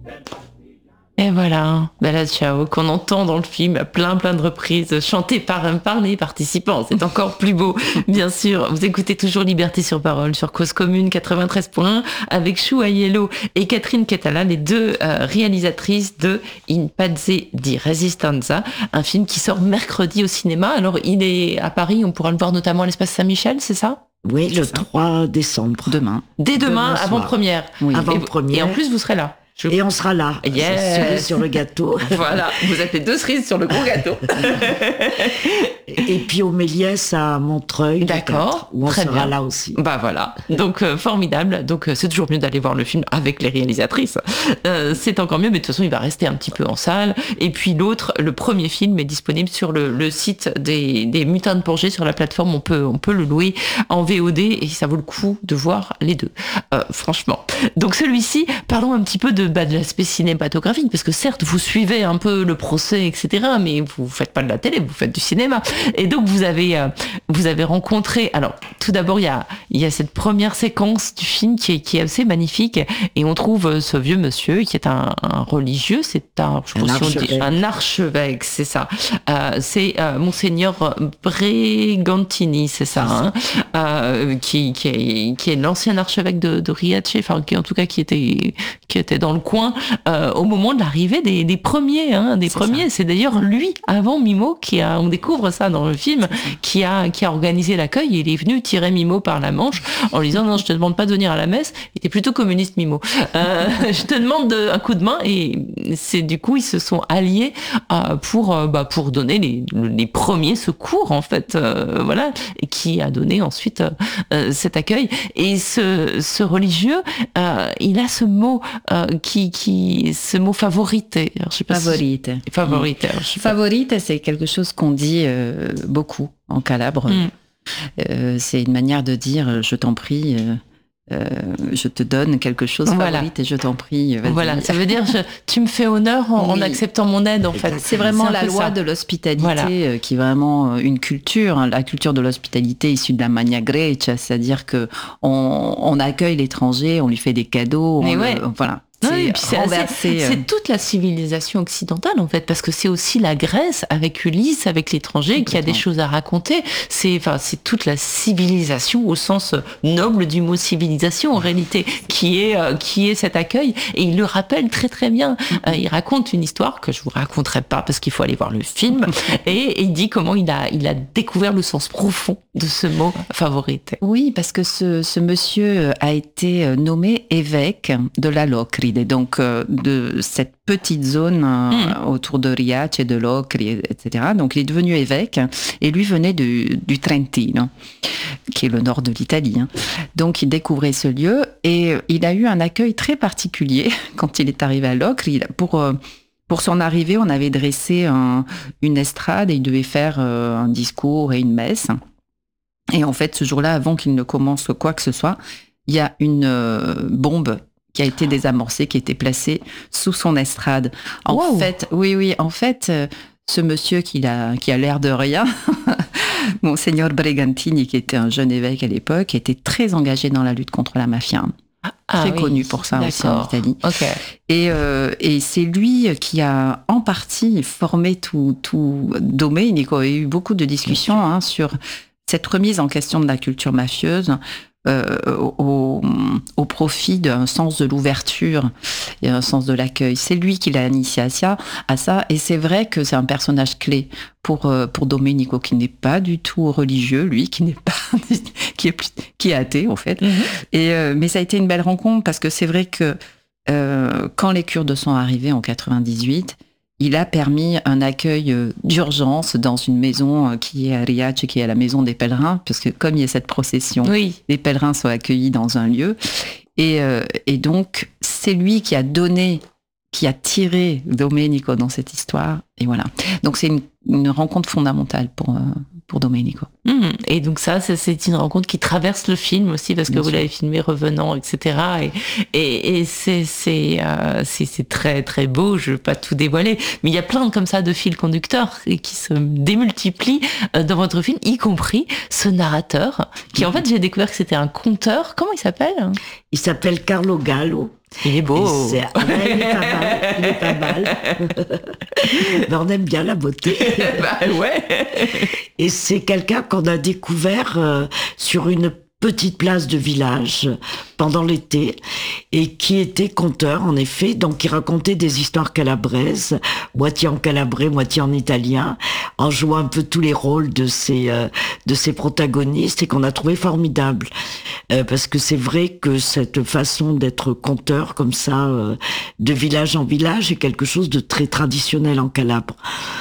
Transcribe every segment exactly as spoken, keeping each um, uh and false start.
Et voilà, Bella Ciao, qu'on entend dans le film à plein plein de reprises, chantée par, par les participants. C'est encore plus beau, bien sûr. Vous écoutez toujours Liberté sur Parole sur Cause Commune quatre-vingt-treize point un avec Chou Aiello et Catherine Quetala, les deux euh, réalisatrices de In Pazze di Resistenza, un film qui sort mercredi au cinéma. Alors, il est à Paris, on pourra le voir notamment à l'Espace Saint-Michel, c'est ça ? Oui, le trois décembre. Demain. Dès demain, demain avant-première. Oui. Avant-première. Et en plus, vous serez là. Je... Et on sera là, yes. sur, sur le gâteau. Voilà, vous êtes les deux cerises sur le gros gâteau. Et puis au Méliès à Montreuil. D'accord, où on très sera bien. là aussi. Bah voilà, donc euh, formidable. Donc euh, c'est toujours mieux d'aller voir le film avec les réalisatrices. Euh, c'est encore mieux, mais de toute façon il va rester un petit peu en salle. Et puis l'autre, le premier film est disponible sur le, le site des, des Mutins de Porger, sur la plateforme. On peut, on peut le louer en V O D et ça vaut le coup de voir les deux. Euh, franchement. Donc celui-ci, parlons un petit peu de Bah, de l'aspect cinématographique, parce que certes vous suivez un peu le procès, et cetera, mais vous faites pas de la télé, vous faites du cinéma. Et donc vous avez euh, vous avez rencontré. Alors tout d'abord il y a il y a cette première séquence du film qui est qui est assez magnifique, et on trouve ce vieux monsieur qui est un, un religieux, c'est un je un, pense archevêque. Si on dit, un archevêque, c'est ça. Euh, c'est euh, Monseigneur Bregantini, c'est ça, hein, euh, qui qui est qui est l'ancien archevêque de, de Riace, enfin qui en tout cas qui était qui était dans le coin euh, au moment de l'arrivée des, des premiers, hein, des c'est premiers. Ça. C'est d'ailleurs lui, avant Mimo, qui a, on découvre ça dans le film, qui a qui a organisé l'accueil. Il est venu tirer Mimo par la manche en lui disant non, je te demande pas de venir à la messe. Il était plutôt communiste, Mimo. Euh, je te demande de, un coup de main, et c'est du coup ils se sont alliés euh, pour euh, bah, pour donner les, les premiers secours en fait, euh, voilà, et qui a donné ensuite euh, cet accueil. Et ce ce religieux, euh, il a ce mot euh, qui qui ce mot favorite. Alors, je sais pas favorite. Si... Favorite. Alors, je sais pas. Favorite, c'est quelque chose qu'on dit euh, beaucoup en Calabre. Mm. Euh, c'est une manière de dire je t'en prie. Euh... Euh, je te donne quelque chose voilà. favorite et je t'en prie. Vas-y. Voilà, ça veut dire je, tu me fais honneur en, oui. en acceptant mon aide en fait. C'est vraiment c'est la loi ça. de l'hospitalité voilà. qui est vraiment une culture, hein, la culture de l'hospitalité issue de la Magna Grecia, c'est-à-dire que on, on accueille l'étranger, on lui fait des cadeaux, Mais on ouais. le, voilà. Non, oui, c'est, renversé. C'est, c'est toute la civilisation occidentale en fait, parce que c'est aussi la Grèce avec Ulysse, avec l'étranger, qui a des choses à raconter. C'est, enfin, c'est toute la civilisation au sens noble du mot civilisation en réalité, qui est euh, qui est cet accueil. Et il le rappelle très très bien. Euh, il raconte une histoire que je vous raconterai pas parce qu'il faut aller voir le film. et, et il dit comment il a il a découvert le sens profond de ce mot favorite. Oui, parce que ce, ce monsieur a été nommé évêque de la Locri. Et donc, euh, de cette petite zone euh, mmh. autour de Riace et de Locri, et cetera. Donc, il est devenu évêque et lui venait du, du Trentino, qui est le nord de l'Italie. Hein. Donc, il découvrait ce lieu et il a eu un accueil très particulier quand il est arrivé à Locri. Pour, euh, pour son arrivée, on avait dressé un, une estrade et il devait faire euh, un discours et une messe. Et en fait, ce jour-là, avant qu'il ne commence quoi que ce soit, il y a une euh, bombe qui a été désamorcée, qui a été placée sous son estrade. En wow. fait, oui, oui, en fait, euh, ce monsieur qui a, qui a l'air de rien, Monseigneur Bregantini, qui était un jeune évêque à l'époque, était très engagé dans la lutte contre la mafia. Ah, très oui, connu pour ça d'accord. aussi en Italie. Okay. Et, euh, et c'est lui qui a en partie formé tout, tout Domenico. Il y a eu beaucoup de discussions hein, sur cette remise en question de la culture mafieuse. Euh, au, au profit d'un sens de l'ouverture et un sens de l'accueil. C'est lui qui l'a initié à ça, à ça, et c'est vrai que c'est un personnage clé pour, pour Domenico, qui n'est pas du tout religieux, lui, qui n'est pas, qui est, qui est athée, en fait. Mm-hmm. Et, euh, mais ça a été une belle rencontre, parce que c'est vrai que euh, quand les Kurdes sont arrivés en quatre-vingt-dix-huit, il a permis un accueil d'urgence dans une maison qui est à Riace, qui est la maison des pèlerins, parce que comme il y a cette procession, oui. les pèlerins sont accueillis dans un lieu. Et, euh, et donc, c'est lui qui a donné, qui a tiré Domenico dans cette histoire. Et voilà. Donc, c'est une, une rencontre fondamentale pour, euh, pour Domenico. Mmh. Et donc ça, c'est, c'est une rencontre qui traverse le film aussi, parce que Bien vous sûr. L'avez filmé revenant, et cetera. Et, et, et c'est, c'est, euh, c'est, c'est très, très beau, je ne veux pas tout dévoiler, mais il y a plein comme ça de fils conducteurs qui se démultiplient dans votre film, y compris ce narrateur, qui en fait, j'ai découvert que c'était un conteur. Comment il s'appelle ? Il s'appelle Carlo Gallo. Il est beau. C'est... Ah ben, il est pas mal, il est pas mal. Mais on aime bien la beauté. Bah ouais. Et c'est quelqu'un qu'on a découvert euh, sur une petite place de village pendant l'été et qui était conteur en effet, donc il racontait des histoires calabraises, moitié en calabrais, moitié en italien, en jouant un peu tous les rôles de ses euh, de ses protagonistes et qu'on a trouvé formidable euh, parce que c'est vrai que cette façon d'être conteur comme ça euh, de village en village est quelque chose de très traditionnel en Calabre.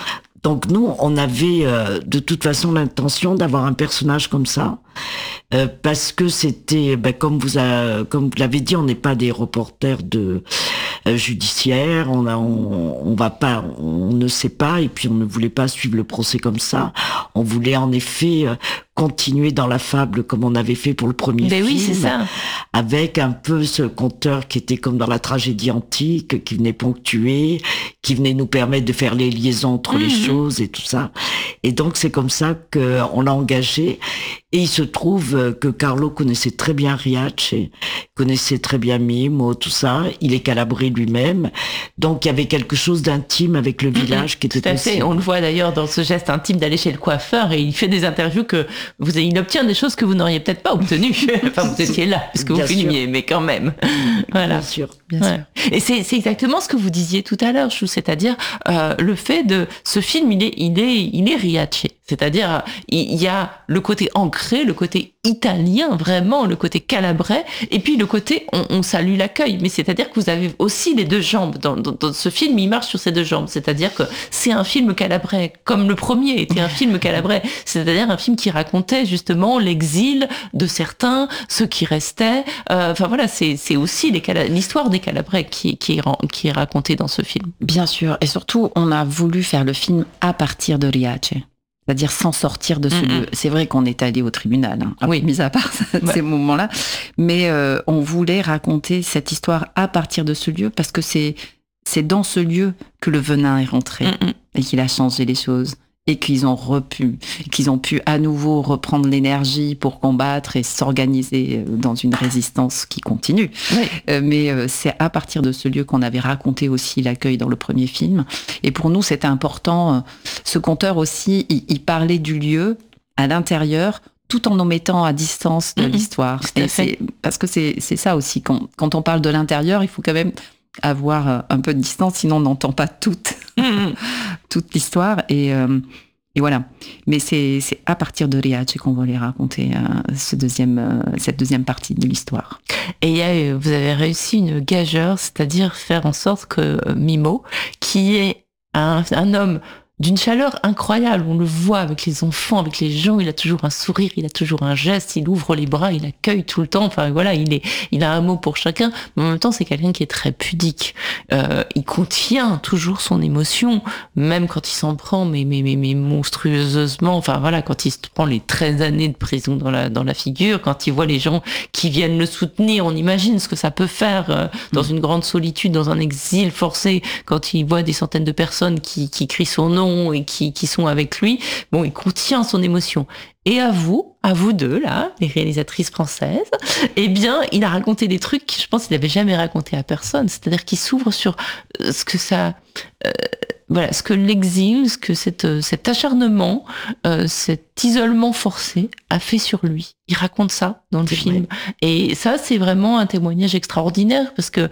Donc nous, on avait euh, de toute façon l'intention d'avoir un personnage comme ça, euh, parce que c'était, ben, comme vous a, comme vous l'avez dit, on n'est pas des reporters de euh, judiciaires, on, a, on, on va pas, on ne sait pas, et puis on ne voulait pas suivre le procès comme ça. On voulait en effet euh, continuer dans la fable comme on avait fait pour le premier ben film, oui, c'est ça. avec un peu ce conteur qui était comme dans la tragédie antique, qui venait ponctuer, qui venait nous permettre de faire les liaisons entre mmh. les choses et tout ça. Et donc c'est comme ça qu'on l'a engagé. Et il se trouve que Carlo connaissait très bien Riace, connaissait très bien Mimo, tout ça. Il est calabré lui-même. Donc il y avait quelque chose d'intime avec le village mmh. qui était tout à fait. possible. On le voit d'ailleurs dans ce geste intime d'aller chez le coiffeur et il fait des interviews que vous, il obtient des choses que vous n'auriez peut-être pas obtenues. Enfin, vous étiez là, puisque vous filmiez, mais quand même. Voilà. Bien sûr. Bien ouais. sûr. Et c'est, c'est exactement ce que vous disiez tout à l'heure, Chou, c'est-à-dire euh, le fait de ce film, il est, il est, il est Riace. C'est-à-dire, il y a le côté ancré, le côté italien, vraiment, le côté calabrais, et puis le côté on, on salue l'accueil. Mais c'est-à-dire que vous avez aussi les deux jambes. Dans, dans, dans ce film, il marche sur ces deux jambes. C'est-à-dire que c'est un film calabrais, comme le premier était un film calabrais. C'est-à-dire un film qui racontait justement l'exil de certains, ceux qui restaient. Euh, enfin voilà, c'est, c'est aussi les Cala- l'histoire des Calabrais qui, qui, est, qui est racontée dans ce film. Bien sûr. Et surtout, on a voulu faire le film à partir de Riace. C'est-à-dire sans sortir de ce mm-hmm. lieu. C'est vrai qu'on est allé au tribunal, hein, oui. mis à part ouais. ces moments-là, mais euh, on voulait raconter cette histoire à partir de ce lieu parce que c'est c'est dans ce lieu que le venin est rentré mm-hmm. et qu'il a changé les choses et qu'ils ont repu, qu'ils ont pu à nouveau reprendre l'énergie pour combattre et s'organiser dans une résistance qui continue. Oui. Euh, mais euh, c'est à partir de ce lieu qu'on avait raconté aussi l'accueil dans le premier film. Et pour nous, c'était important. Euh, ce conteur aussi, il, il parlait du lieu à l'intérieur, tout en nous mettant à distance de mmh, l'histoire. Et c'est, parce que c'est, c'est ça aussi. Quand, quand on parle de l'intérieur, il faut quand même avoir un peu de distance, sinon on n'entend pas toute, mmh. toute l'histoire. Et, euh, et voilà. Mais c'est, c'est à partir de Riace qu'on va les raconter euh, ce deuxième, euh, cette deuxième partie de l'histoire. Et y a, vous avez réussi une gageure, c'est-à-dire faire en sorte que Mimo, qui est un, un homme d'une chaleur incroyable, on le voit avec les enfants, avec les gens, il a toujours un sourire, il a toujours un geste, il ouvre les bras, il accueille tout le temps, enfin voilà, il est, il a un mot pour chacun, mais en même temps c'est quelqu'un qui est très pudique, euh, il contient toujours son émotion, même quand il s'en prend, mais, mais, mais, mais monstrueusement, enfin voilà, quand il se prend les treize années de prison dans la, dans la figure, quand il voit les gens qui viennent le soutenir, on imagine ce que ça peut faire euh, dans mmh. une grande solitude, dans un exil forcé, quand il voit des centaines de personnes qui, qui crient son nom, et qui, qui sont avec lui, bon, il contient son émotion. Et à vous, à vous deux, là, les réalisatrices françaises, eh bien, il a raconté des trucs que je pense qu'il n'avait jamais raconté à personne. C'est-à-dire qu'il s'ouvre sur ce que ça, euh, voilà, ce que l'exil, ce que cette, cet acharnement, euh, cet isolement forcé a fait sur lui. Il raconte ça dans le c'est film. Vrai. Et ça, c'est vraiment un témoignage extraordinaire parce que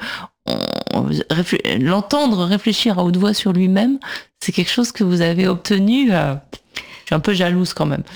on, réfl- l'entendre réfléchir à haute voix sur lui-même, c'est quelque chose que vous avez obtenu. Euh, je suis un peu jalouse quand même.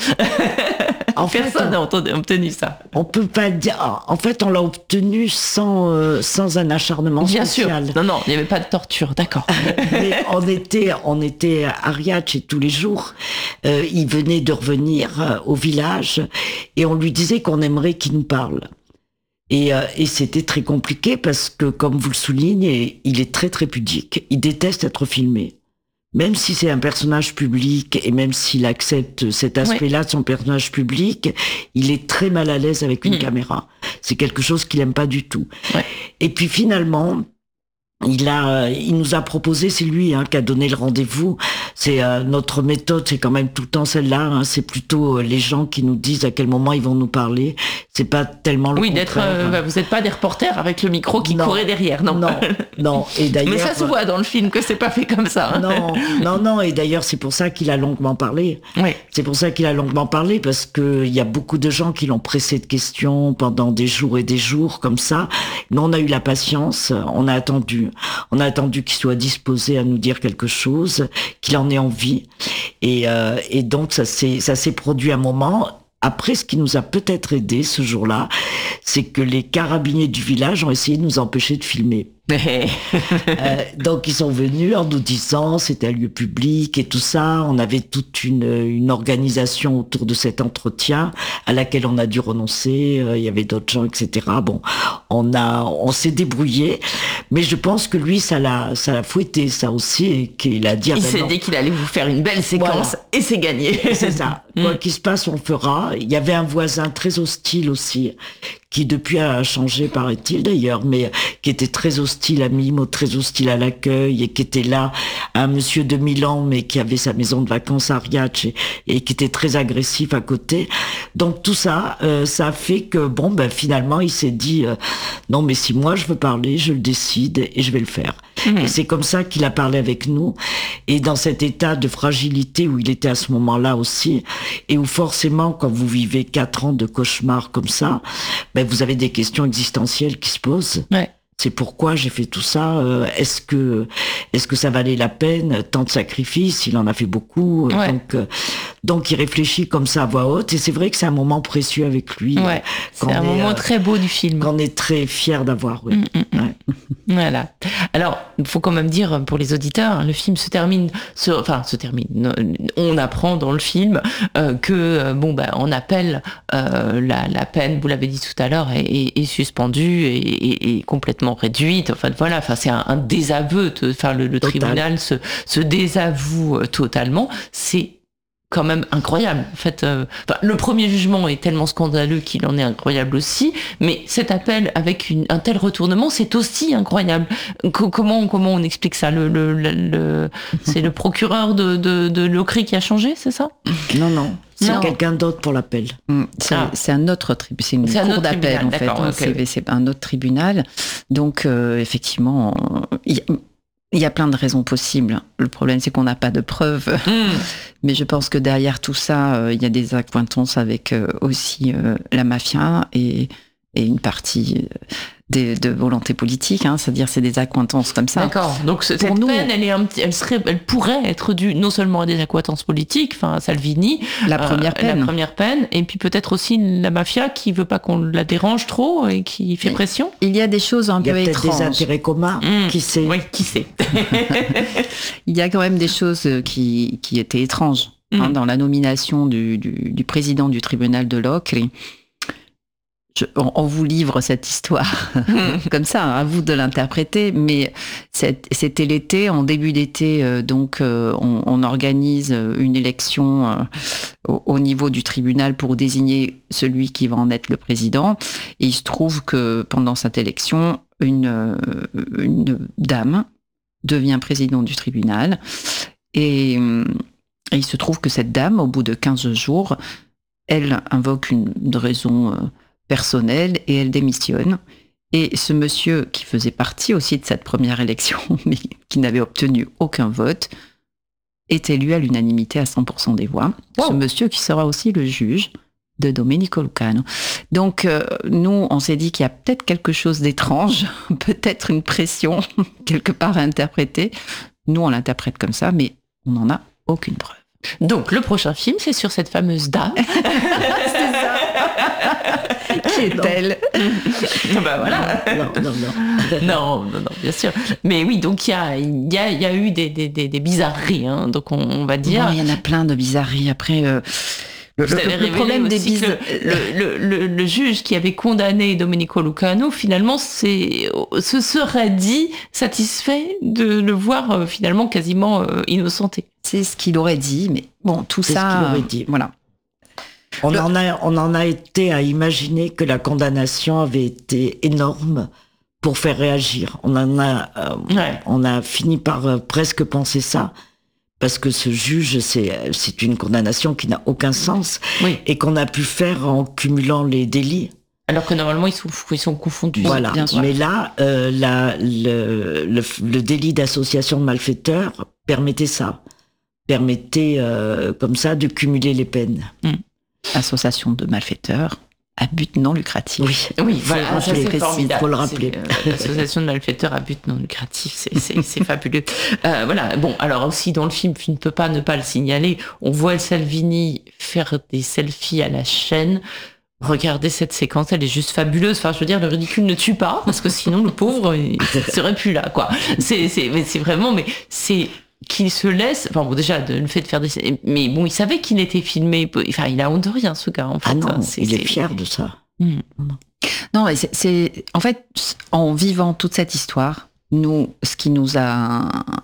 En Personne n'a fait, obtenu ça. On peut pas dire. En fait, on l'a obtenu sans euh, sans un acharnement Bien social. Sûr. Non, non, il n'y avait pas de torture, d'accord. Mais on était, on était à Riace tous les jours. Euh, il venait de revenir euh, au village et on lui disait qu'on aimerait qu'il nous parle. Et, euh, et c'était très compliqué parce que, comme vous le soulignez, il est très très pudique. Il déteste être filmé. Même si c'est un personnage public et même s'il accepte cet aspect-là de son personnage public, il est très mal à l'aise avec une mmh. caméra. C'est quelque chose qu'il aime pas du tout. Ouais. Et puis finalement, Il a, il nous a proposé, c'est lui hein, qui a donné le rendez-vous. C'est euh, notre méthode, c'est quand même tout le temps celle-là. Hein, c'est plutôt euh, les gens qui nous disent à quel moment ils vont nous parler. C'est pas tellement le oui, contraire. d'être. Euh, bah, vous n'êtes pas des reporters avec le micro qui non, courait derrière, non. Non, non. Et d'ailleurs. Mais ça se voit dans le film que c'est pas fait comme ça. Hein. Non, non, non. Et d'ailleurs, c'est pour ça qu'il a longuement parlé. Oui. C'est pour ça qu'il a longuement parlé parce que il y a beaucoup de gens qui l'ont pressé de questions pendant des jours et des jours comme ça. Nous, on a eu la patience, on a attendu. On a attendu qu'il soit disposé à nous dire quelque chose, qu'il en ait envie. Et, euh, et donc, ça s'est, ça s'est produit un moment. Après, ce qui nous a peut-être aidé ce jour-là, c'est que les carabiniers du village ont essayé de nous empêcher de filmer. euh, donc ils sont venus en nous disant c'était un lieu public et tout ça. On avait toute une, une organisation autour de cet entretien à laquelle on a dû renoncer. Euh, il y avait d'autres gens, et cetera. Bon, on a, on s'est débrouillé, mais je pense que lui ça l'a, ça l'a fouetté ça aussi et qu'il a dit. Il s'est dit qu'il allait vous faire une belle séquence voilà. Et c'est gagné. C'est ça. Quoi qu'il se passe, on fera. Il y avait un voisin très hostile aussi, qui depuis a changé, paraît-il d'ailleurs, mais qui était très hostile à Mime, très hostile à l'accueil, et qui était là, un monsieur de Milan, mais qui avait sa maison de vacances à Riace, et, et qui était très agressif à côté. Donc tout ça, euh, ça a fait que, bon, ben finalement, il s'est dit, euh, non, mais si moi je veux parler, je le décide, et je vais le faire. Mmh. Et c'est comme ça qu'il a parlé avec nous, et dans cet état de fragilité où il était à ce moment-là aussi, et où forcément, quand vous vivez quatre ans de cauchemar comme ça, ben vous avez des questions existentielles qui se posent. Ouais. C'est pourquoi j'ai fait tout ça. Euh, est-ce que, est-ce que ça valait la peine? Tant de sacrifices, il en a fait beaucoup. Ouais. Donc, euh, donc il réfléchit comme ça à voix haute. Et c'est vrai que c'est un moment précieux avec lui. Ouais. C'est un est, moment euh, très beau du film. Qu'on est très fiers d'avoir. Oui. Mmh, mmh. Ouais. Voilà. Alors, il faut quand même dire pour les auditeurs, le film se termine, se, enfin se termine. On apprend dans le film euh, que euh, bon bah on appelle euh, la, la peine, vous l'avez dit tout à l'heure, est, est, est suspendue et, et, et complètement réduite. Enfin voilà, enfin c'est un, un désaveu. Enfin le, le tribunal se, se désavoue euh, totalement. C'est quand même incroyable. En fait, euh, enfin, le premier jugement est tellement scandaleux qu'il en est incroyable aussi, mais cet appel avec une, un tel retournement, c'est aussi incroyable. C- comment comment on explique ça? Le, le, le, le c'est le procureur de de, de Locry qui a changé, c'est ça? Non non. C'est non. Quelqu'un d'autre pour l'appel. Mmh, c'est, ah. c'est un autre tribunal, c'est une c'est cour d'appel tribunal, en fait. Hein, okay. c'est, c'est un autre tribunal. Donc euh, effectivement, il y, y a plein de raisons possibles. Le problème, c'est qu'on n'a pas de preuves. Mmh. Mais je pense que derrière tout ça, il euh, y a des accointances avec euh, aussi euh, la mafia et, et une partie de, de volonté politique, hein, c'est-à-dire c'est des accointances comme ça. D'accord. Donc cette Pour nous, peine, elle est un petit, elle serait, elle pourrait être due non seulement à des accointances politiques, enfin à Salvini, la première euh, peine, la première peine, et puis peut-être aussi la mafia qui veut pas qu'on la dérange trop et qui fait pression. Il y a des choses un peu étranges. Il y a peut-être des intérêts communs. Mmh. Qui sait? Oui, qui sait. Il y a quand même des choses qui qui étaient étranges mmh. hein, dans la nomination du, du, du président du tribunal de Locry. Je, on, on vous livre cette histoire comme ça, à vous de l'interpréter, mais c'était l'été, en début d'été, euh, donc euh, on, on organise une élection euh, au, au niveau du tribunal pour désigner celui qui va en être le président, et il se trouve que pendant cette élection, une, euh, une dame devient présidente du tribunal, et, et il se trouve que cette dame, au bout de quinze jours, elle invoque une, une raison... Euh, personnelle et elle démissionne. Et ce monsieur qui faisait partie aussi de cette première élection, mais qui n'avait obtenu aucun vote, est élu à l'unanimité à cent pour cent des voix. Wow. Ce monsieur qui sera aussi le juge de Domenico Lucano. Donc euh, nous, on s'est dit qu'il y a peut-être quelque chose d'étrange, peut-être une pression quelque part à interpréter. Nous, on l'interprète comme ça, mais on n'en a aucune preuve. Donc le prochain film, c'est sur cette fameuse dame. C'est ça. Qui est-elle? Ben voilà. Non, non, non. non, non, non, bien sûr. Mais oui, donc il y a, y, a, y a eu des, des, des, des bizarreries, hein, donc on, on va dire. Il y en a plein de bizarreries. Après, euh, le, le, le problème des bizarreries. Le, le, le, le juge qui avait condamné Domenico Lucano, finalement, c'est, se serait dit satisfait de le voir euh, finalement quasiment euh, innocenté. C'est ce qu'il aurait dit, mais bon, tout c'est ça. Ce qu'il aurait dit. Voilà. On, le... en a, on en a été à imaginer que la condamnation avait été énorme pour faire réagir. On en a, euh, Ouais. on a fini par euh, presque penser ça, parce que ce juge, c'est, c'est une condamnation qui n'a aucun sens, Oui. et qu'on a pu faire en cumulant les délits. Alors que normalement, ils sont, ils sont confondus. Voilà. bien sûr. Mais là, euh, la, le, le, le délit d'association de malfaiteurs permettait ça. Permettait, euh, comme ça, de cumuler les peines. Association de malfaiteurs à but non lucratif. Oui. Oui, Faut voilà, le ça rappeler, c'est précis, formidable. faut le rappeler. C'est, euh, L'association de malfaiteurs à but non lucratif, c'est, c'est, c'est fabuleux. Euh, voilà, bon, alors aussi dans le film, tu ne peux pas ne pas le signaler, on voit El Salvini faire des selfies à la chaîne. Regardez cette séquence, elle est juste fabuleuse. Enfin, je veux dire, le ridicule ne tue pas, parce que sinon le pauvre, il serait plus là, quoi. C'est, c'est, mais c'est vraiment, mais c'est qu'il se laisse. Enfin bon, déjà de- le fait de faire des, mais bon, il savait qu'il était filmé. Enfin, il a honte de rien, ce gars. En fait, Ah non, hein, c'est, il est c'est- fier de ça. Hmm. Non, mais c'est, c'est en fait en vivant toute cette histoire, nous, ce qui nous a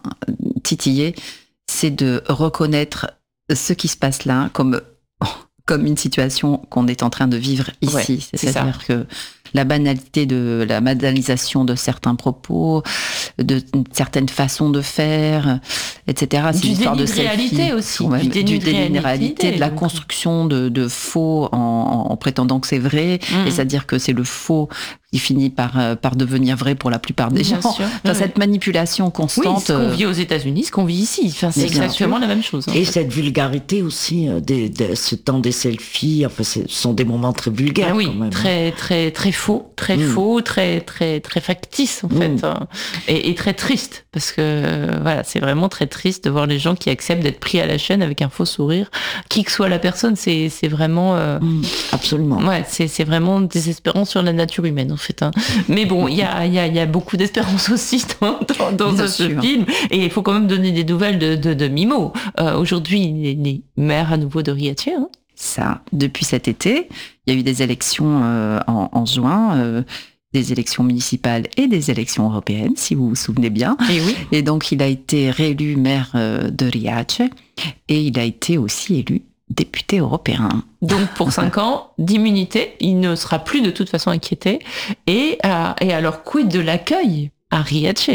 titillé, c'est de reconnaître ce qui se passe là comme comme une situation qu'on est en train de vivre ici. Ouais, c'est C'est-à-dire que la banalité de la banalisation de certains propos, de certaines façons de faire, et cetera. C'est Du une histoire déni de de réalité selfie, aussi, quand même, du déni de réalité, réalité, de la donc. construction de, de faux en, en prétendant que c'est vrai, Mhm. et c'est-à-dire que c'est le faux qui finit par, euh, par devenir vrai pour la plupart des Bien gens. sûr. Enfin, Ouais. cette manipulation Oui, constante. ce qu'on euh, vit aux États-Unis, ce qu'on vit ici. Enfin, c'est Mais bien exactement sûr. la même chose. hein. Et cette vulgarité aussi, euh, des, des- ce temps des selfies, enfin, ce sont des moments très vulgaires Ah oui, quand même. très très très faux, très Mm. faux, très très très factice en Mm. fait, hein. et, et très triste parce que euh, voilà, c'est vraiment très triste de voir les gens qui acceptent d'être pris à la chaîne avec un faux sourire, qui que soit la personne, c'est c'est vraiment euh, Mmh, absolument. ouais, c'est c'est vraiment désespérant sur la nature humaine en fait. hein. Mais bon, il y a il y a il y a beaucoup d'espérance aussi dans dans, dans Bien ce, ce sûr. film, et il faut quand même donner des nouvelles de de, de Mimo. Euh, Aujourd'hui, il est né maire à nouveau de Riace. Hein. Ça, depuis cet été, il y a eu des élections euh, en, en juin, euh, des élections municipales et des élections européennes, si vous vous souvenez bien. Et oui. Et donc, il a été réélu maire euh, de Riace et il a été aussi élu député européen. Donc pour cinq ans d'immunité, il ne sera plus de toute façon inquiété. Et, euh, et alors, quid de l'accueil à Riace?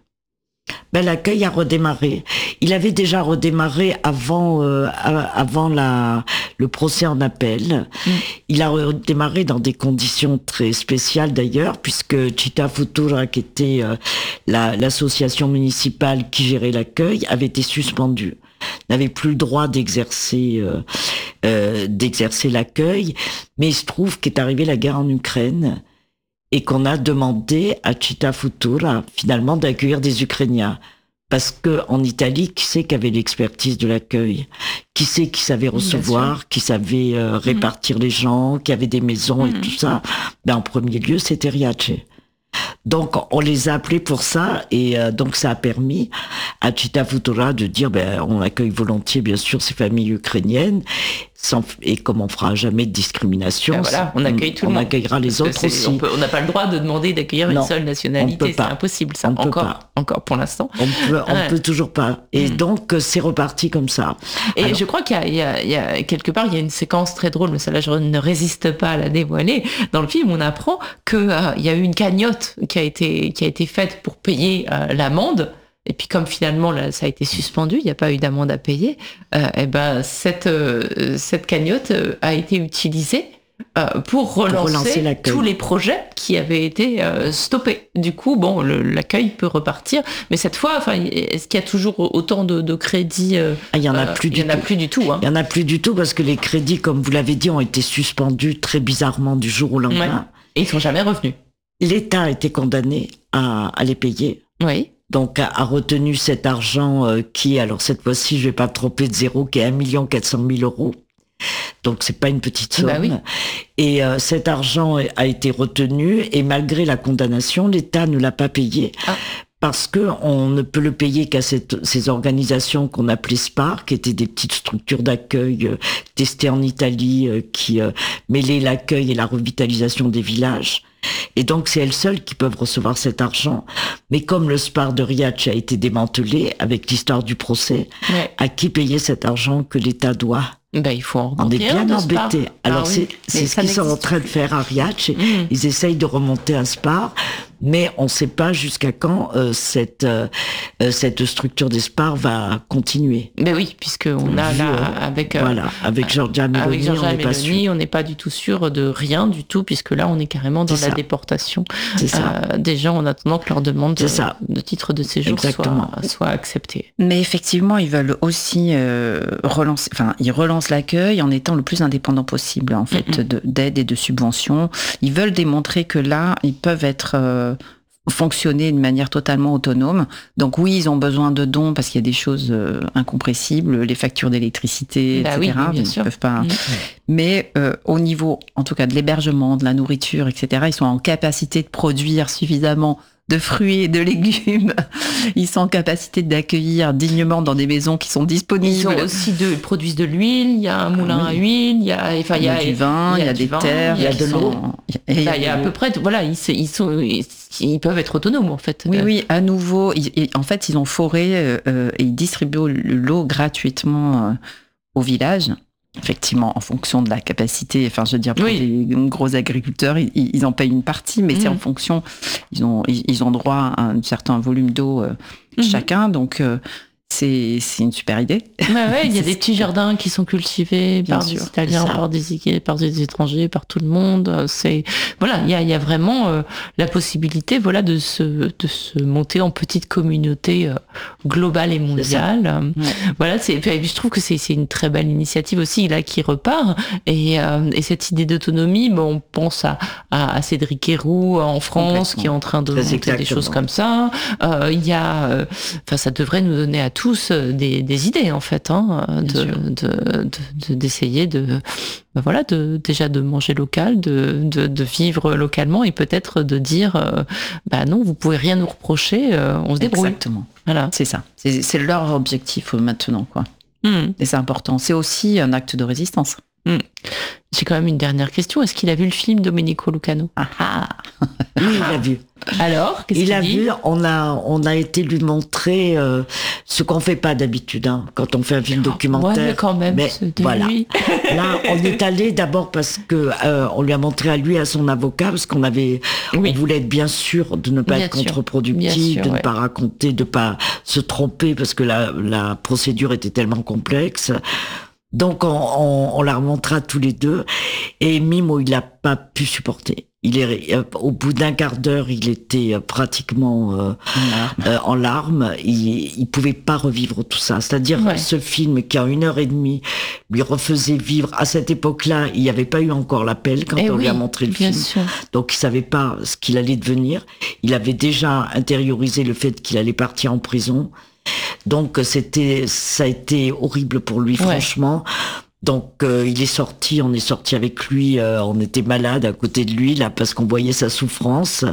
Ben, l'accueil a redémarré. Il avait déjà redémarré avant, euh, avant la, le procès en appel. Mm. Il a redémarré dans des conditions très spéciales d'ailleurs, puisque Città Futura, qui était euh, la, l'association municipale qui gérait l'accueil, avait été suspendue. N'avait plus le droit d'exercer euh, euh, d'exercer l'accueil. Mais il se trouve qu'est arrivée la guerre en Ukraine et qu'on a demandé à Città Futura finalement d'accueillir des Ukrainiens. Parce que en Italie, qui c'est qui avait l'expertise de l'accueil? Qui c'est qui savait recevoir, qui savait euh, répartir les gens, qui avait des maisons et Mhm. tout ça? Ben, en premier lieu, c'était Riace. Donc, on les a appelés pour ça, et euh, donc ça a permis à Città Futura de dire, ben, on accueille volontiers, bien sûr, ces familles ukrainiennes, sans, et comme on fera jamais de discrimination, Ben voilà, on accueille tout le on monde. accueillera les Parce que autres c'est- aussi. On peut- on n'a pas le droit de demander d'accueillir une Non, seule on nationalité, peut c'est pas. impossible ça. On peut Encore, pas. encore pour l'instant. On peut, on Ouais. peut toujours pas. Et Mm. donc, euh, c'est reparti comme ça. Et Alors- je crois qu'il y a, il y, a, il y a quelque part, il y a une séquence très drôle, mais ça là, je ne résiste pas à la dévoiler. Dans le film, on apprend que euh, il y a eu une cagnotte qui a été qui a été faite pour payer euh, l'amende. Et puis comme finalement là, ça a été suspendu, il n'y a pas eu d'amende à payer. Euh, et ben cette euh, cette cagnotte euh, a été utilisée euh, pour relancer, relancer l'accueil. tous les projets qui avaient été euh, stoppés. Du coup, bon, le- l'accueil peut repartir, mais cette fois, enfin, est-ce qu'il y a toujours autant de, de crédits euh, Ah, il y en a euh, plus il du y en a tout. plus du tout. Hein. Il y en a plus du tout parce que les crédits, comme vous l'avez dit, ont été suspendus très bizarrement du jour au lendemain. Ouais. Et ils sont jamais revenus. L'État a été condamné à, à les payer. Oui. Donc, a, a retenu cet argent euh, qui, alors cette fois-ci, je vais pas me tromper de zéro, qui est un million quatre cent mille euros. Donc, c'est pas une petite somme. Bah oui. Et euh, cet argent a été retenu et malgré la condamnation, l'État ne l'a pas payé. Ah. Parce que on ne peut le payer qu'à cette, ces organisations qu'on appelait SPAR, qui étaient des petites structures d'accueil euh, testées en Italie, euh, qui euh, mêlaient l'accueil et la revitalisation des villages. Et donc, c'est elles seules qui peuvent recevoir cet argent. Mais comme le SPAR de Riace a été démantelé avec l'histoire du procès, Ouais. à qui payer cet argent que l'État doit? Ben, il faut en On est bien embêté. Alors, ah, c'est, oui. c'est ce qu'ils sont en train de faire à Riace. Mmh. Ils essayent de remonter un spar, mais on ne sait pas jusqu'à quand euh, cette, euh, cette structure des spars va continuer. Ben oui, puisqu'on a là, euh, avec, voilà, avec Giorgia Meloni, avec Giorgia on n'est Meloni, pas sûr. On n'est pas du tout sûr de rien du tout, puisque là, on est carrément dans c'est la ça. déportation euh, des gens en attendant que leur demande de, de titre de séjour soit, soit acceptée. Mais effectivement, ils veulent aussi euh, relancer, enfin, ils relancent l'accueil en étant le plus indépendant possible, en fait, mm-hmm. de, d'aide et de subventions. Ils veulent démontrer que là, ils peuvent être euh, fonctionner de manière totalement autonome. Donc oui, ils ont besoin de dons parce qu'il y a des choses euh, incompressibles, les factures d'électricité, bah et cetera. Oui, bien ils sûr. peuvent pas. Mm-hmm. Mais euh, au niveau, en tout cas, de l'hébergement, de la nourriture, et cetera, ils sont en capacité de produire suffisamment de fruits et de légumes. Ils sont en capacité d'accueillir dignement dans des maisons qui sont disponibles. Ils, ont aussi de, ils produisent de l'huile, il y a un moulin ah oui. à huile, il y a, enfin, il y a, il y a du vin, il y a, il y a des vin, terres, il y a de l'eau. Il y a, il y a à peu près, voilà, ils, ils, sont, ils, ils peuvent être autonomes en fait. Oui, oui, à nouveau, ils, en fait, ils ont foré euh, et ils distribuent l'eau gratuitement euh, au village. Effectivement, en fonction de la capacité, enfin, je veux dire, pour oui. les gros agriculteurs, ils, ils en payent une partie, mais mmh. c'est en fonction, ils ont, ils ont droit à un certain volume d'eau euh, mmh. chacun, donc euh, c'est, c'est une super idée. Bah ouais, il y a des petits jardins qui sont cultivés Bien par sûr, des Italiens, par des, par des étrangers, par tout le monde. C'est, voilà, il y a, il y a vraiment euh, la possibilité, voilà, de se, de se monter en petite communauté euh, globale et mondiale. C'est ouais. Voilà, c'est, je trouve que c'est, c'est une très belle initiative aussi, là, qui repart. Et, euh, et cette idée d'autonomie, bon, on pense à, à, à Cédric Héroux en France, qui est en train de Très monter exactement. des choses comme ça. Euh, il y a, enfin, euh, ça devrait nous donner à tous des, des idées en fait, hein, de, de, de, de, d'essayer de, ben voilà, de déjà de manger local, de, de, de vivre localement et peut-être de dire, euh, bah non, vous pouvez rien nous reprocher, euh, on se débrouille. Exactement. Voilà, c'est ça. C'est, c'est leur objectif maintenant, quoi. Mmh. Et c'est important. C'est aussi un acte de résistance. Mmh. J'ai quand même une dernière question. Est-ce qu'il a vu le film Domenico Lucano ? Ah ah. Oui, il l'a vu. Alors, qu'est-ce il qu'il a dit ? vu. On a, on a été lui montrer euh, ce qu'on fait pas d'habitude hein, quand on fait un film documentaire. Ouais, mais quand même. Mais voilà. Lui. Là, on est allé d'abord parce que euh, on lui a montré à lui, à son avocat, parce qu'on avait, oui. on voulait être bien sûr de ne pas bien être sûr. contre-productif, sûr, de ouais. ne pas raconter, de pas se tromper, parce que la, la procédure était tellement complexe. Donc on, on, on la remontra tous les deux et Mimo il a pas pu supporter. Il est au bout d'un quart d'heure il était pratiquement euh, en larmes. Euh, en larmes. Il, il pouvait pas revivre tout ça. C'est-à-dire ouais. ce film qui en une heure et demie lui refaisait vivre. À cette époque-là il n'y avait pas eu encore l'appel quand et on oui, lui a montré le film. Sûr. Donc il savait pas ce qu'il allait devenir. Il avait déjà intériorisé le fait qu'il allait partir en prison. Donc c'était, ça a été horrible pour lui, ouais. franchement. Donc euh, il est sorti, on est sorti avec lui, euh, on était malade à côté de lui là parce qu'on voyait sa souffrance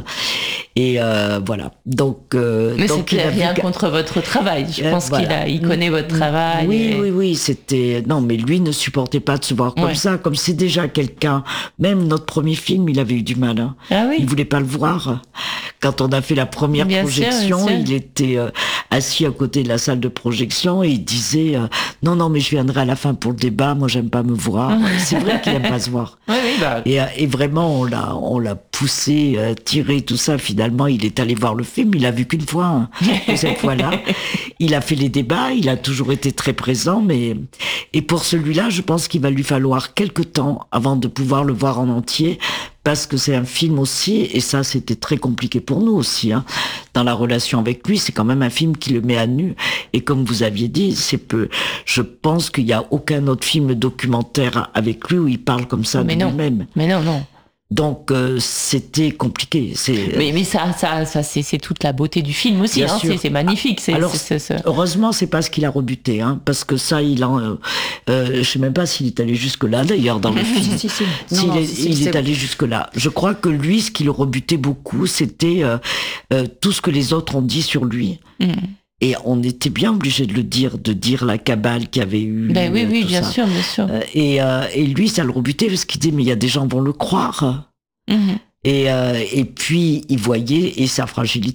et euh, voilà. Donc euh, mais donc c'était rien qu'... contre votre travail. Je pense voilà. qu'il a, il connaît votre travail. Oui et... oui oui, c'était non mais lui ne supportait pas de se voir comme ouais. ça, comme c'est déjà quelqu'un. Même notre premier film, il avait eu du mal. Hein. Ah oui. Il voulait pas le voir. Quand on a fait la première bien projection, sûr, il était euh, assis à côté de la salle de projection et il disait euh, non non mais je viendrai à la fin pour le débat. Moi, j'aime pas me voir. C'est vrai qu'il aime pas se voir. Oui, oui, bah... et, et vraiment, on l'a, on l'a poussé, euh, tiré, tout ça. Finalement, il est allé voir le film. Il l'a vu qu'une fois. Hein, cette fois-là, il a fait les débats. Il a toujours été très présent. Mais et pour celui-là, je pense qu'il va lui falloir quelques temps avant de pouvoir le voir en entier. Parce que c'est un film aussi, et ça c'était très compliqué pour nous aussi, hein, dans la relation avec lui, c'est quand même un film qui le met à nu. Et comme vous aviez dit, c'est peu. Je pense qu'il n'y a aucun autre film documentaire avec lui où il parle comme ça mais de non. lui-même. Mais non, non. Donc euh, c'était compliqué. C'est... Mais, mais ça, ça, ça c'est, c'est toute la beauté du film aussi. Hein, c'est, c'est magnifique. C'est, Alors c'est, c'est, c'est... heureusement, c'est pas ce qu'il a rebuté, hein, parce que ça, il en, euh, euh, je sais même pas s'il est allé jusque là d'ailleurs dans le film. si, si. Non, non, est, si, il si, est, est allé jusque là. Je crois que lui, ce qui le rebutait beaucoup, c'était euh, euh, tout ce que les autres ont dit sur lui. Mm. Et on était bien obligé de le dire, de dire la cabale qu'il y avait eu. Ben oui, oui, bien ça. sûr, bien sûr. Euh, et, euh, et lui, ça le rebutait parce qu'il disait, mais il y a des gens qui vont le croire. Mmh. Et, euh, et puis, il voyait et sa fragilité.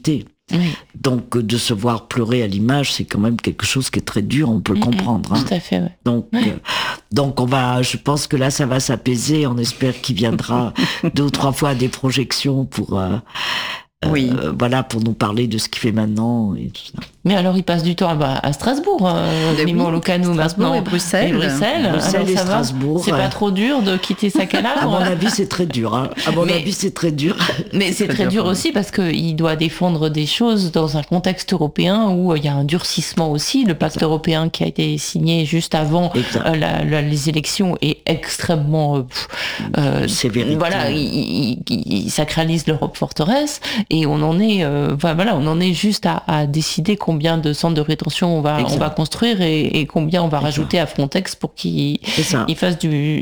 Oui. Donc, de se voir pleurer à l'image, c'est quand même quelque chose qui est très dur, on peut le comprendre. Hein. Tout à fait, ouais. Donc, Ouais. euh, donc, on va, je pense que là, ça va s'apaiser. On espère qu'il viendra deux ou trois fois à des projections pour, euh, Oui. euh, voilà, pour nous parler de ce qu'il fait maintenant et tout ça. Mais alors, il passe du temps bah, à Strasbourg, euh, Eh oui, Mimmo Lucano Strasbourg maintenant. et Bruxelles. Et Bruxelles. Bruxelles Alors, et ça va Strasbourg, C'est ouais. pas trop dur de quitter sa À calabre. mon avis, c'est très dur. Hein. À mon Mais- avis, c'est très dur. Mais c'est très très dur, dur ouais. aussi parce qu'il doit défendre des choses dans un contexte européen où euh, il y a un durcissement aussi. Le pacte européen qui a été signé juste avant Exact. euh, la- la- les élections est extrêmement... euh, pff, euh, Sévérité. Voilà, il, il- il- il sacralise l'Europe forteresse et on en est, euh, enfin, voilà, on en est juste à, à décider combien de centres de rétention on va, Exact. on va construire et, et combien on va Exact. rajouter à Frontex pour qu'il C'est ça. il fasse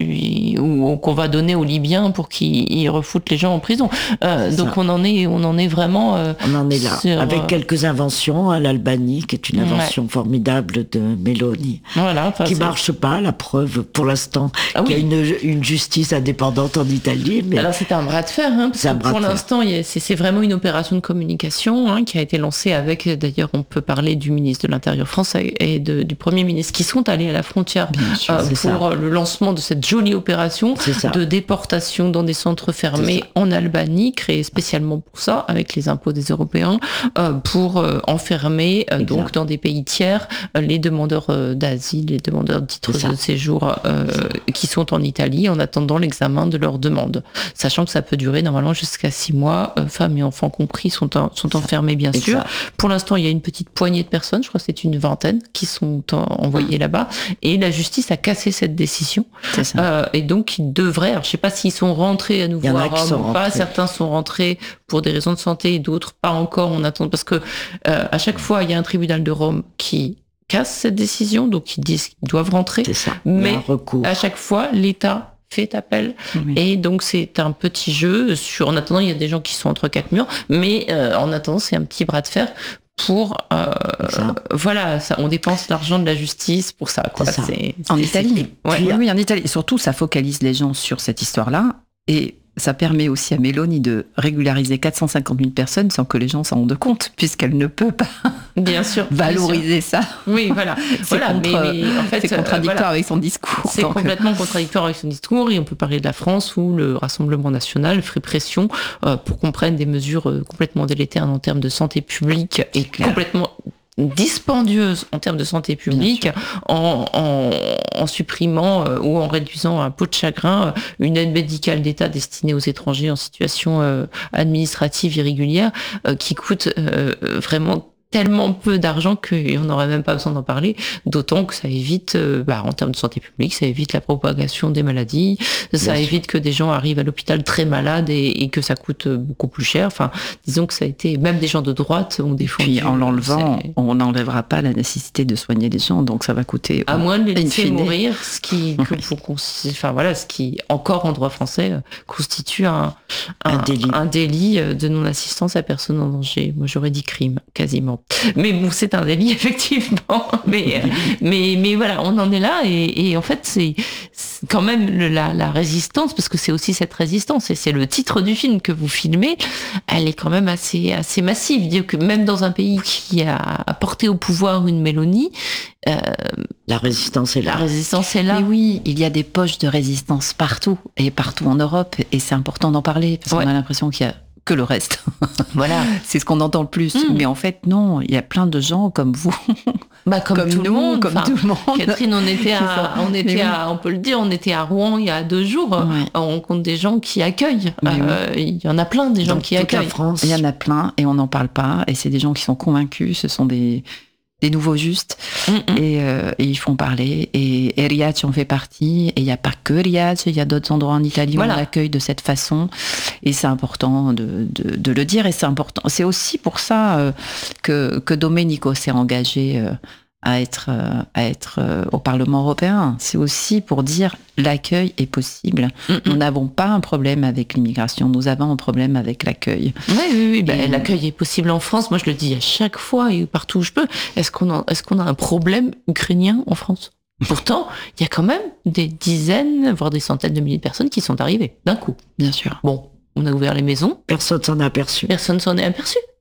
du ou qu'on va donner aux Libyens pour qu'ils ils refoutent les gens en prison. Euh, C'est donc ça. on en est, on en est vraiment. euh, On en est là, sur, avec euh, quelques inventions à l'Albanie, qui est une Ouais. invention formidable de Meloni, voilà. enfin, qui c'est- marche pas, la preuve pour l'instant, Ah qu'il y a oui. une, une justice indépendante en Italie, mais Alors c'était un bras de fer, hein, parce C'est un que bras pour de fer. l'instant il y a- c'est c'est vraiment une opération de communication hein, qui a été lancée avec, d'ailleurs on peut parler du ministre de l'Intérieur français et de- du Premier ministre qui sont allés à la frontière Bien sûr, euh, c'est ça. pour le lancement de cette jolie opération c'est ça. de déportation dans des centres fermés C'est en Albanie, créés spécialement pour ça, avec les impôts des Européens, euh, pour euh, enfermer euh, Exact. donc dans des pays tiers euh, les demandeurs euh, d'asile, les demandeurs de titres C'est ça. de séjour euh, qui sont en Italie en attendant l'examen de leur demande. Sachant que ça peut durer normalement jusqu'à six mois, euh, femmes et enfants compris sont, en- sont enfermés bien sûr. Exact. Pour l'instant, il y a une petite poignée de personnes, je crois que c'est une vingtaine, qui sont en- envoyées là-bas. Et la justice a cassé cette décision. C'est ça. Euh, et donc, ils devraient, alors je sais pas s'ils sont rentrés à nouveau Il y en a à qui Rome sont ou pas. rentrés. Certains sont rentrés pour des raisons de santé et d'autres pas encore. On attend parce que euh, à chaque fois, il y a un tribunal de Rome qui casse cette décision, donc ils disent qu'ils doivent rentrer. C'est ça. Il y a Mais un recours. À chaque fois, l'État fait appel. Oui. Et donc c'est un petit jeu. Sur, en attendant, il y a des gens qui sont entre quatre murs, mais euh, en attendant, c'est un petit bras de fer pour euh, Ça. voilà, ça, on dépense l'argent de la justice pour ça. Quoi. C'est ça. C'est- En c'est- Italie. c'est- ouais. Oui, oui, en Italie. Et surtout, ça focalise les gens sur cette histoire-là. Et ça permet aussi à Meloni de régulariser quatre cent cinquante mille personnes sans que les gens s'en rendent compte, puisqu'elle ne peut pas Bien sûr. bien valoriser ça. sûr. Oui, voilà. C'est voilà contre- mais, mais en fait, c'est euh, contradictoire voilà. avec son discours. C'est donc, complètement contradictoire avec son discours et on peut parler de la France où le Rassemblement national ferait pression euh, pour qu'on prenne des mesures euh, complètement délétères en termes de santé publique et clair. complètement dispendieuse en termes de santé publique en, en, en supprimant euh, ou en réduisant un pot de chagrin euh, une aide médicale d'État destinée aux étrangers en situation euh, administrative irrégulière euh, qui coûte euh, vraiment tellement peu d'argent qu'on n'aurait même pas besoin d'en parler, d'autant que ça évite, euh, bah, en termes de santé publique, ça évite la propagation des maladies, ça Bien évite que des gens arrivent à l'hôpital très malades et, et que ça coûte beaucoup plus cher. Enfin, disons que ça a été, même des gens de droite ont défendu. Puis en l'enlevant, c'est- on n'enlèvera pas la nécécité de soigner les gens, donc ça va coûter. à moins de les in laisser fine. mourir, ce qui, que pour qu'on- enfin voilà, ce qui encore en droit français euh, constitue un, Un délit. un délit euh, de non-assistance à personne en danger. Moi j'aurais dit crime, quasiment. Mais bon, c'est un délit effectivement. Mais euh, mais mais voilà, on en est là et, et en fait c'est c'est quand même le- la, la résistance, parce que c'est aussi cette résistance et c'est le titre du film que vous filmez. Elle est quand même assez assez massive. Dire que même dans un pays qui a porté au pouvoir une Mélanie, euh, La résistance est la là. résistance est là. Mais oui, il y a des poches de résistance partout, et partout en Europe, et c'est important d'en parler, parce Ouais. qu'on a l'impression qu'il y a que le reste. Voilà. C'est ce qu'on entend le plus. Mm. Mais en fait, non, il y a plein de gens comme vous, Bah, comme, comme tout nous, le monde. comme Enfin, tout le monde. Catherine, on était C'est à, ça. on Mais était oui. à, on peut le dire, on était à Rouen il y a deux jours. Ouais. On rencontre des gens qui accueillent. Mais Euh, Il y en a plein des gens Dans qui toute la accueillent. France. Il y en a plein, et on n'en parle pas, et c'est des gens qui sont convaincus, ce sont des, des nouveaux justes, Mm, mm. et, euh, et ils font parler, et, et Riace en fait partie, et il n'y a pas que Riace, il y a d'autres endroits en Italie Voilà. où on accueille de cette façon, et c'est important de, de, de le dire, et c'est important. C'est aussi pour ça euh, que, que Domenico s'est engagé euh, à être, euh, à être euh, au Parlement européen. C'est aussi pour dire l'accueil est possible. Mm, mm. Nous n'avons pas un problème avec l'immigration, nous avons un problème avec l'accueil. Oui, oui, oui. Ben, Et- l'accueil est possible en France. Moi, je le dis à chaque fois et partout où je peux. Est-ce qu'on a, est-ce qu'on a un problème ukrainien en France? Pourtant, il y a quand même des dizaines, voire des centaines de milliers de personnes qui sont arrivées d'un coup. Bien sûr. Bon, on a ouvert les maisons. Personne s'en a aperçu. Personne s'en est aperçu.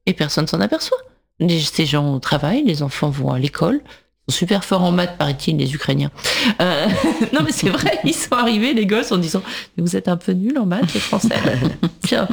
et personne s'en aperçoit. Les, ces gens travaillent, les enfants vont à l'école. Ils sont super forts en maths, paraît-il, les Ukrainiens. Euh, non, mais c'est vrai, ils sont arrivés, les gosses, en disant « Mais vous êtes un peu nuls en maths, les Français. » Tiens.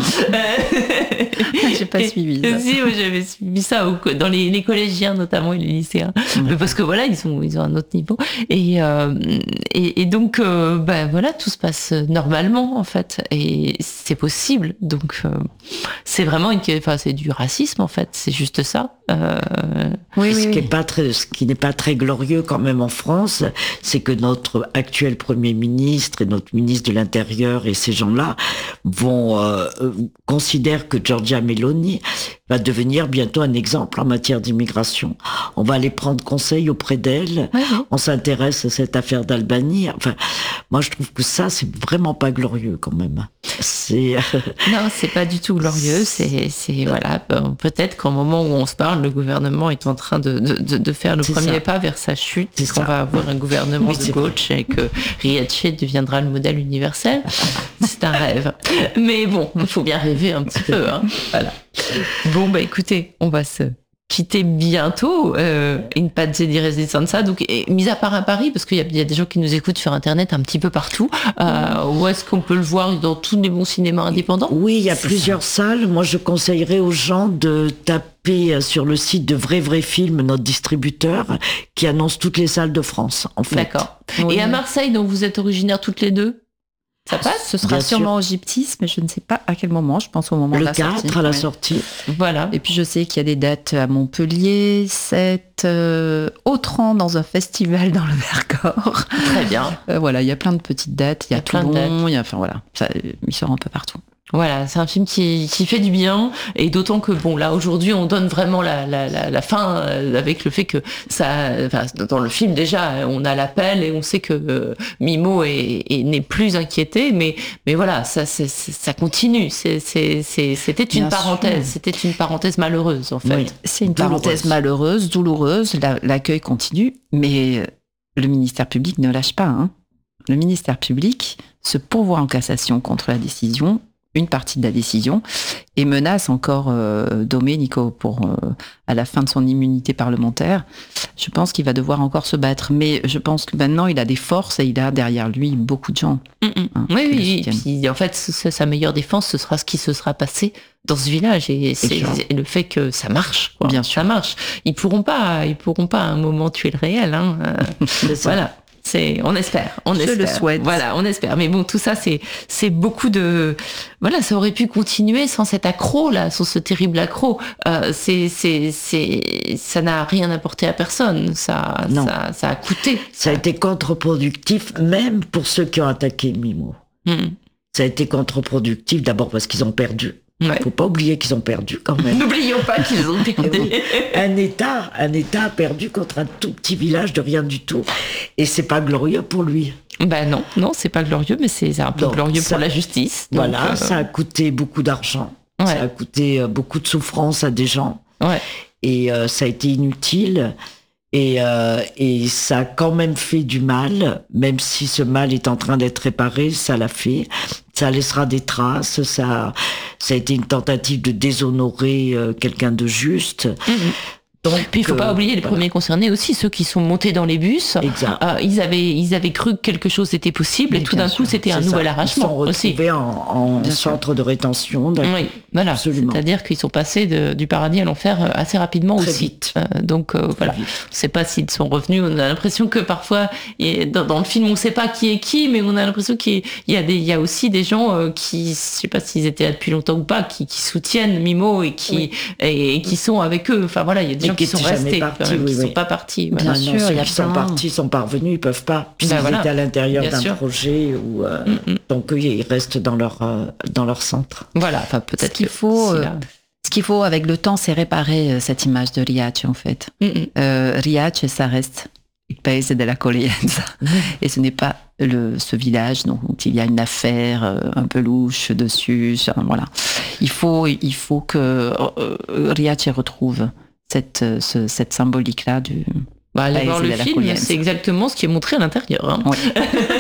J'ai pas suivi. Ça. Si, moi, j'avais suivi ça au, dans les, les collégiens, notamment, et les lycéens. Ouais. Parce que voilà, ils ont, ils ont un autre niveau. Et, euh, et, et donc, euh, ben voilà, tout se passe normalement, en fait. Et c'est possible. Donc, euh, c'est vraiment une, enfin, c'est du racisme, en fait. C'est juste ça. Euh... Oui, oui, ce oui. qui est pas très, ce qui n'est pas très glorieux quand même en France, c'est que notre actuel Premier ministre et notre ministre de l'Intérieur et ces gens-là vont euh, considèrent que Giorgia Meloni va devenir bientôt un exemple en matière d'immigration. On va aller prendre conseil auprès d'elle. Oui, oui. On s'intéresse à cette affaire d'Albanie. Enfin, moi, je trouve que ça, c'est vraiment pas glorieux quand même. C'est non, c'est pas du tout glorieux. C'est, c'est voilà. Peut-être qu'au moment où on se parle, le gouvernement est en train de de, de faire le c'est premier ça. pas vers sa chute. C'est qu'on ça. va avoir un gouvernement oui, de gauche et que Riace deviendra le modèle universel. C'est un rêve. Mais bon, il faut bien rêver un petit peu. Hein. Voilà. Bon, bah écoutez, on va se quitter bientôt. Euh, in pace di resistenza. Donc, et, mis à part à Paris, parce qu'il y a, il y a des gens qui nous écoutent sur Internet un petit peu partout. Euh, où est-ce qu'on peut le voir dans tous les bons cinémas indépendants ? Oui, il y a C'est plusieurs ça. salles. Moi, je conseillerais aux gens de taper sur le site de Vrai Vrai Film, notre distributeur, qui annonce toutes les salles de France, en fait. D'accord. Oui. Et à Marseille, dont vous êtes originaires toutes les deux ? Ça passe ? Ce sera Bien sûrement sûr. au Gyptis, mais je ne sais pas à quel moment. Je pense au moment le de la sortie. Le quatre à la ouais. sortie. Voilà. Et puis je sais qu'il y a des dates à Montpellier, sept, euh, Autran dans un festival dans le Vercors. Très bien. Euh, voilà, il y a plein de petites dates. Il y a, y a Toulon, il y a, enfin voilà, ça, il sort un peu partout. Voilà, c'est un film qui, qui fait du bien, et d'autant que bon là aujourd'hui on donne vraiment la, la, la, la fin avec le fait que ça, enfin, dans le film déjà on a l'appel et on sait que euh, Mimo est, est, n'est plus inquiété, mais mais voilà ça c'est, c'est, ça continue, c'est, c'est, c'est, c'était une bien parenthèse, sûr. c'était une parenthèse malheureuse en fait. Oui, c'est une douloureuse. parenthèse malheureuse, douloureuse, la, l'accueil continue, mais le ministère public ne lâche pas. Hein. Le ministère public se pourvoit en cassation contre la décision. Une partie de la décision et menace encore euh, Domenico pour euh, à la fin de son immunité parlementaire. Je pense qu'il va devoir encore se battre, mais je pense que maintenant il a des forces et il a derrière lui beaucoup de gens. Mmh, mmh. Hein, oui, oui. Et puis en fait, sa meilleure défense, ce sera ce qui se sera passé dans ce village et c'est, c'est le fait que ça marche. Quoi. Bien sûr, ça marche. Ils pourront pas, ils pourront pas à un moment tuer le réel. Hein. Voilà. C'est, on espère, on Je espère. le souhaite. Voilà, on espère. Mais bon, tout ça, c'est, c'est beaucoup de, voilà, ça aurait pu continuer sans cet accro là, sans ce terrible accro. Euh, c'est, c'est, c'est, ça n'a rien apporté à personne. Ça, non. ça, ça a coûté. Ça a été contre-productif, même pour ceux qui ont attaqué Mimo. Mmh. Ça a été contre-productif d'abord parce qu'ils ont perdu. Ouais. Faut pas oublier qu'ils ont perdu quand même. N'oublions pas qu'ils ont perdu. un État, un État a perdu contre un tout petit village de rien du tout, et c'est pas glorieux pour lui. Ben non, non, c'est pas glorieux, mais c'est un peu donc, glorieux ça, pour la justice. Donc voilà, euh... ça a coûté beaucoup d'argent, ouais. ça a coûté beaucoup de souffrance à des gens, ouais. et euh, ça a été inutile. Et, euh, et ça a quand même fait du mal, même si ce mal est en train d'être réparé, ça l'a fait. Ça laissera des traces, ça, ça a été une tentative de déshonorer euh, quelqu'un de juste. Mmh. Donc, puis il faut euh, pas oublier les voilà. premiers concernés aussi, ceux qui sont montés dans les bus. Exact. Euh, ils avaient, ils avaient cru que quelque chose était possible, et tout d'un sûr. coup c'était c'est un ça. nouvel arrachement. Ils sont retrouvés aussi. en, en centre sûr. de rétention. Oui, voilà. Absolument. C'est-à-dire qu'ils sont passés de, du paradis à l'enfer assez rapidement Très aussi. Vite. Euh, donc euh, voilà. Vite. On ne sait pas s'ils sont revenus. On a l'impression que parfois, dans, dans le film, on ne sait pas qui est qui, mais on a l'impression qu'il y a des, il y a aussi des gens euh, qui, je ne sais pas s'ils étaient là depuis longtemps ou pas, qui, qui soutiennent Mimo et qui, oui. et, et qui sont avec eux. Enfin voilà, il y a des gens qui, qui sont restés. Partis, oui, qui oui. sont pas partis. Bien non, sûr, non, ceux il y a qui sont partis sont pas revenus, ils peuvent pas. Puisqu'ils ben voilà. étaient à l'intérieur Bien d'un sûr. projet où euh, mm-hmm. donc eux, ils restent dans leur euh, dans leur centre. Voilà, enfin peut-être ce qu'il faut. Euh, ce qu'il faut avec le temps, c'est réparer euh, cette image de Riace en fait. Mm-hmm. Euh, Riace, ça reste il paese della Collienza, mm-hmm. et ce n'est pas le ce village dont il y a une affaire euh, un peu louche dessus. Voilà, il faut il faut que euh, Riace retrouve cette, ce, cette symbolique-là du... Bah, allez voir le film, c'est exactement ce qui est montré à l'intérieur. Hein. Oui.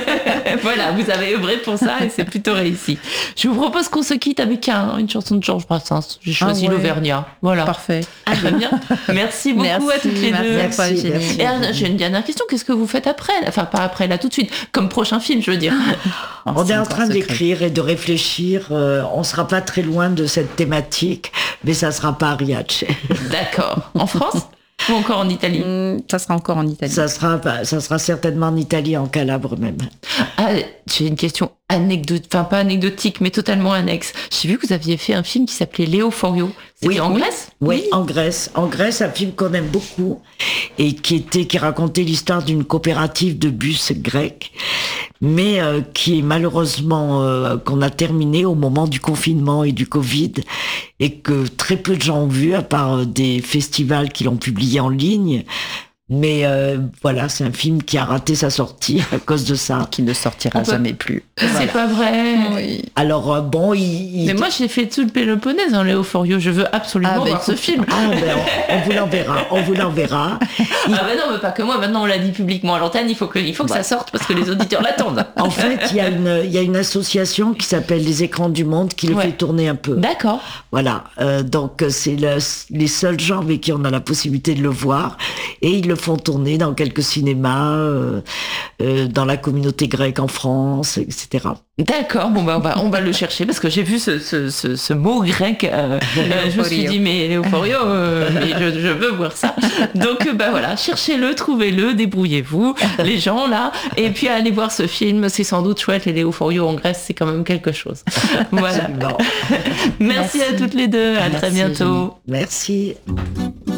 Voilà, vous avez œuvré pour ça et c'est plutôt réussi. Je vous propose qu'on se quitte avec un, une chanson de Georges Brassens. J'ai choisi ah ouais. l'Auvergnat. Voilà. Parfait. Ah, très bien. Merci beaucoup merci, à toutes les merci, deux. Merci, merci. Et alors, j'ai une dernière question. Qu'est-ce que vous faites après? Enfin, pas après, là, tout de suite. Comme prochain film, je veux dire. Oh, on est en train d'écrire et de réfléchir. Euh, on sera pas très loin de cette thématique, mais ça sera pas à Riace. D'accord. En France ou encore en Italie? mmh, Ça sera encore en Italie. Ça sera, ça sera certainement en Italie, en Calabre même. Ah, j'ai une question anecdotique, enfin pas anecdotique, mais totalement annexe. J'ai vu que vous aviez fait un film qui s'appelait Léo Forio. C'était oui, en oui. Grèce? Oui, oui, en Grèce. En Grèce, un film qu'on aime beaucoup et qui était, qui racontait l'histoire d'une coopérative de bus grec, mais euh, qui est malheureusement euh, qu'on a terminé au moment du confinement et du Covid et que très peu de gens ont vu à part des festivals qui l'ont publié en ligne. Mais euh, voilà, c'est un film qui a raté sa sortie à cause de ça. Qui ne sortira peut... jamais plus. C'est voilà. Pas vrai. Oui. Alors euh, bon, il, il... Mais moi j'ai fait tout le Péloponnèse en Léo Forio. Je veux absolument ah, voir ce film. Ah, ben, on, on vous l'enverra. On vous l'enverra. Il... Ah ben non, mais pas que moi. Maintenant on l'a dit publiquement à l'antenne. Il faut que, il faut que bah. ça sorte parce que les auditeurs l'attendent. En fait, il y a une, il y a une association qui s'appelle Les Écrans du Monde qui le ouais. fait tourner un peu. D'accord. Voilà. Euh, donc c'est le, les seuls gens avec qui on a la possibilité de le voir et ils le font tourner dans quelques cinémas, euh, euh, dans la communauté grecque en France, et cetera. D'accord, bon bah on va, on va le chercher parce que j'ai vu ce, ce, ce, ce mot grec, euh, euh, je me suis dit mais Léo Forio, euh, mais je, je veux voir ça. Donc bah voilà, cherchez-le, trouvez-le, débrouillez-vous, les gens là, et puis allez voir ce film, c'est sans doute chouette. Et Léo Forio en Grèce, c'est quand même quelque chose. Voilà. Merci, Merci à toutes les deux, à Merci, très bientôt. Merci.